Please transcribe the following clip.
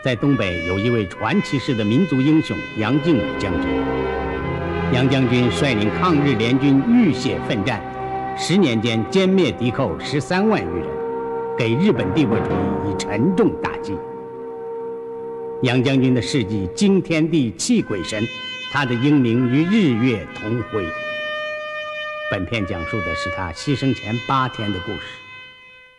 在东北有一位传奇式的民族英雄杨靖宇将军。杨将军率领抗日联军浴血奋战，10年间歼灭敌寇13万余人，给日本帝国主义以沉重打击。杨将军的事迹惊天地泣鬼神，他的英名与日月同辉。本片讲述的是他牺牲前8天的故事。